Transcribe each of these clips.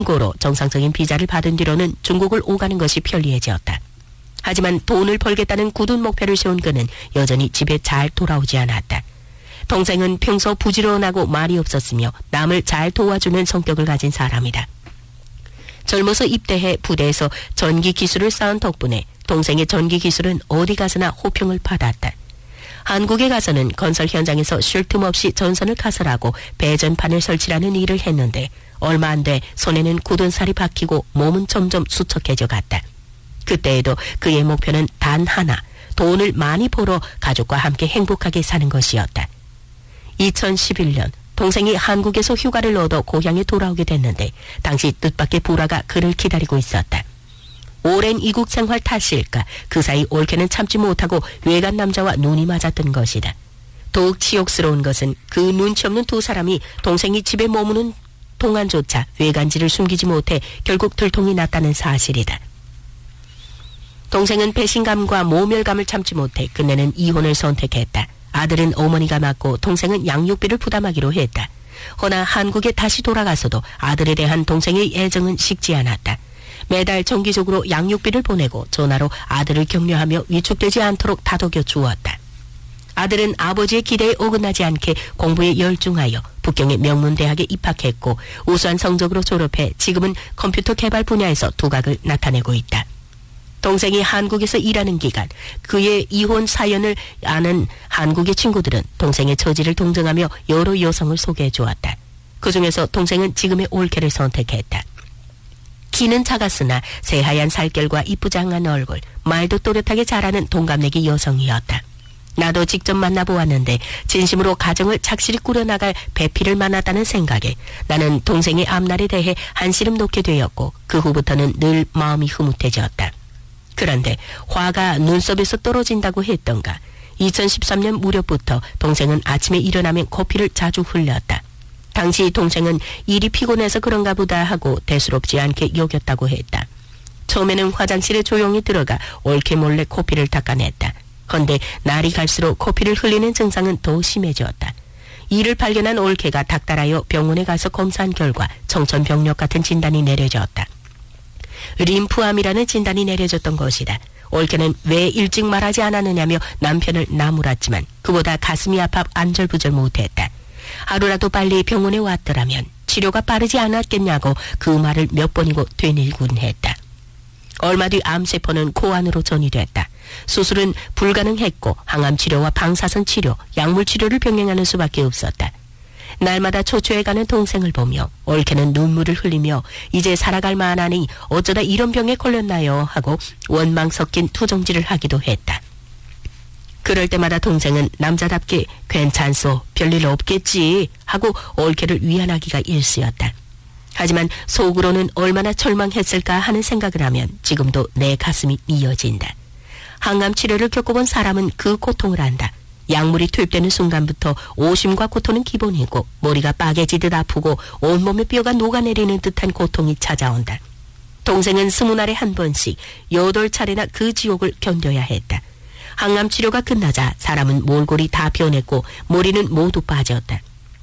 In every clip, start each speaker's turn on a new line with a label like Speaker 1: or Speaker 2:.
Speaker 1: 고로 정상적인 비자를 받은 뒤로는 중국을 오가는 것이 편리해졌다. 하지만 돈을 벌겠다는 굳은 목표를 세운 그는 여전히 집에 잘 돌아오지 않았다. 동생은 평소 부지런하고 말이 없었으며 남을 잘 도와주는 성격을 가진 사람이다. 젊어서 입대해 부대에서 전기 기술을 쌓은 덕분에 동생의 전기 기술은 어디 가서나 호평을 받았다. 한국에 가서는 건설 현장에서 쉴 틈 없이 전선을 가설하고 배전판을 설치라는 일을 했는데 얼마 안 돼 손에는 굳은 살이 박히고 몸은 점점 수척해져 갔다. 그때에도 그의 목표는 단 하나, 돈을 많이 벌어 가족과 함께 행복하게 사는 것이었다. 2011년 동생이 한국에서 휴가를 얻어 고향에 돌아오게 됐는데 당시 뜻밖의 불화가 그를 기다리고 있었다. 오랜 이국 생활 탓일까 그 사이 올케는 참지 못하고 외간 남자와 눈이 맞았던 것이다. 더욱 치욕스러운 것은 그 눈치 없는 두 사람이 동생이 집에 머무는 동안조차 외간지를 숨기지 못해 결국 들통이 났다는 사실이다. 동생은 배신감과 모멸감을 참지 못해 끝내는 이혼을 선택했다. 아들은 어머니가 맡고 동생은 양육비를 부담하기로 했다. 허나 한국에 다시 돌아가서도 아들에 대한 동생의 애정은 식지 않았다. 매달 정기적으로 양육비를 보내고 전화로 아들을 격려하며 위축되지 않도록 다독여 주었다. 아들은 아버지의 기대에 어긋나지 않게 공부에 열중하여 북경의 명문대학에 입학했고 우수한 성적으로 졸업해 지금은 컴퓨터 개발 분야에서 두각을 나타내고 있다. 동생이 한국에서 일하는 기간 그의 이혼 사연을 아는 한국의 친구들은 동생의 처지를 동정하며 여러 여성을 소개해 주었다. 그중에서 동생은 지금의 올케를 선택했다. 키는 작았으나 새하얀 살결과 이쁘장한 얼굴, 말도 또렷하게 잘하는 동갑내기 여성이었다. 나도 직접 만나보았는데 진심으로 가정을 착실히 꾸려나갈 배필을 만났다는 생각에 나는 동생의 앞날에 대해 한시름 놓게 되었고 그 후부터는 늘 마음이 흐뭇해졌다. 그런데 화가 눈썹에서 떨어진다고 했던가 2013년 무렵부터 동생은 아침에 일어나면 코피를 자주 흘렸다. 당시 동생은 일이 피곤해서 그런가 보다 하고 대수롭지 않게 여겼다고 했다. 처음에는 화장실에 조용히 들어가 옳게 몰래 코피를 닦아냈다. 헌데 날이 갈수록 코피를 흘리는 증상은 더 심해졌다. 이를 발견한 올케가 닥달하여 병원에 가서 검사한 결과 청천벽력 같은 진단이 내려졌다. 림프암이라는 진단이 내려졌던 것이다. 올케는 왜 일찍 말하지 않았느냐며 남편을 나무랐지만 그보다 가슴이 아파 안절부절 못했다. 하루라도 빨리 병원에 왔더라면 치료가 빠르지 않았겠냐고 그 말을 몇 번이고 되뇌곤 했다. 얼마 뒤 암세포는 코 안으로 전이됐다. 수술은 불가능했고 항암치료와 방사선 치료, 약물 치료를 병행하는 수밖에 없었다. 날마다 초조해가는 동생을 보며 올케는 눈물을 흘리며 이제 살아갈 만하니 어쩌다 이런 병에 걸렸나요 하고 원망 섞인 투정질을 하기도 했다. 그럴 때마다 동생은 남자답게 괜찮소, 별일 없겠지 하고 올케를 위안하기가 일쑤였다. 하지만 속으로는 얼마나 절망했을까 하는 생각을 하면 지금도 내 가슴이 미어진다. 항암 치료를 겪어본 사람은 그 고통을 안다. 약물이 투입되는 순간부터 오심과 고통은 기본이고 머리가 빠개지듯 아프고 온몸의 뼈가 녹아내리는 듯한 고통이 찾아온다. 동생은 20날에 한 번씩 8차례나 그 지옥을 견뎌야 했다. 항암 치료가 끝나자 사람은 몰골이 다 변했고 머리는 모두 빠졌다.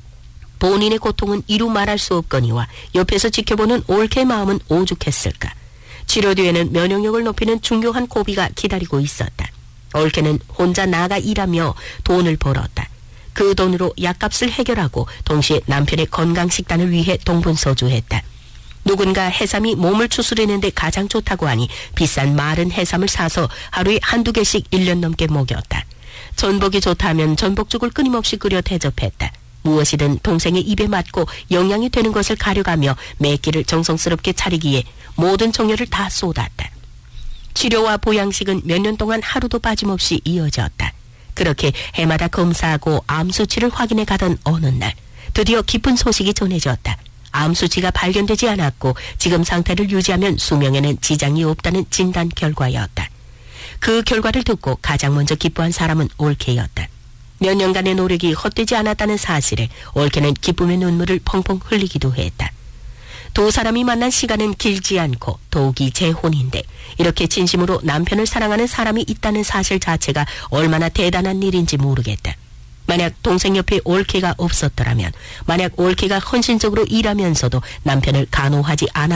Speaker 1: 본인의 고통은 이루 말할 수 없거니와 옆에서 지켜보는 올케의 마음은 오죽했을까. 치료 뒤에는 면역력을 높이는 중요한 고비가 기다리고 있었다. 올케는 혼자 나가 일하며 돈을 벌었다. 그 돈으로 약값을 해결하고 동시에 남편의 건강식단을 위해 동분서주했다. 누군가 해삼이 몸을 추스리는데 가장 좋다고 하니 비싼 마른 해삼을 사서 하루에 1~2개씩 1년 넘게 먹였다. 전복이 좋다면 전복죽을 끊임없이 끓여 대접했다. 무엇이든 동생의 입에 맞고 영양이 되는 것을 가려가며 매끼를 정성스럽게 차리기에 모든 정열을 다 쏟았다. 치료와 보양식은 몇 년 동안 하루도 빠짐없이 이어졌다. 그렇게 해마다 검사하고 암 수치를 확인해 가던 어느 날 드디어 기쁜 소식이 전해졌다. 암 수치가 발견되지 않았고 지금 상태를 유지하면 수명에는 지장이 없다는 진단 결과였다. 그 결과를 듣고 가장 먼저 기뻐한 사람은 올케였다. 몇 년간의 노력이 헛되지 않았다는 사실에 올케는 기쁨의 눈물을 펑펑 흘리기도 했다. 두 사람이 만난 시간은 길지 않고 더욱이 재혼인데 이렇게 진심으로 남편을 사랑하는 사람이 있다는 사실 자체가 얼마나 대단한 일인지 모르겠다. 만약 동생 옆에 올케가 없었더라면, 만약 올케가 헌신적으로 일하면서도 남편을 간호하지 않았